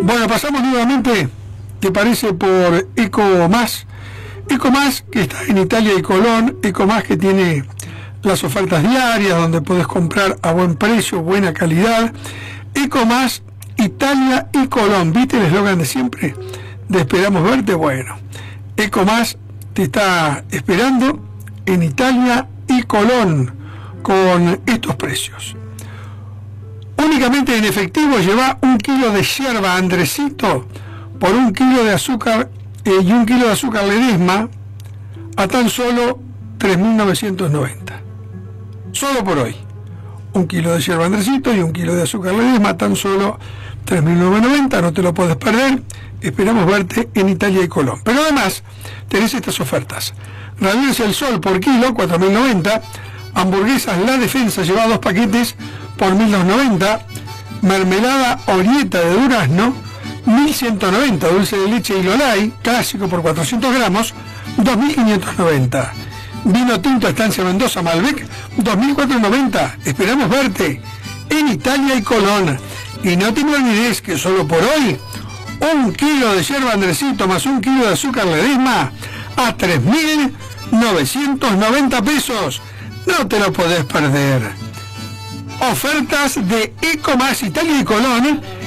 Bueno, pasamos nuevamente, ¿te parece? Por Ecomás. Ecomás, que está en Italia y Colón. Ecomás, que tiene las ofertas diarias, donde podés comprar a buen precio, buena calidad. Ecomás, Italia y Colón. ¿Viste el eslogan de siempre? De esperamos verte. Bueno, Ecomás te está esperando en Italia y Colón con estos precios. Únicamente en efectivo lleva 1 kilo de yerba Andresito por 1 kilo de azúcar y 1 kilo de azúcar Ledesma a tan solo 3.990. Solo por hoy. 1 kilo de yerba Andresito y 1 kilo de azúcar Ledesma a tan solo 3.990. No te lo puedes perder. Esperamos verte en Italia y Colón. Pero además tenés estas ofertas. Ravioles El Sol por kilo, 4.090. Hamburguesas La Defensa lleva 2 paquetes por 1.290. Mermelada Orieta de durazno, 1.190. Dulce de leche y Lolay, clásico por 400 gramos, 2.590. Vino tinto Estancia Mendoza Malbec, 2.490. Esperamos verte en Italia y Colón. Y no te olvides que solo por hoy, 1 kilo de yerba Andresito más 1 kilo de azúcar Ledesma a 3.990 pesos. No te lo podés perder. Ofertas de Ecomás Italia y Colón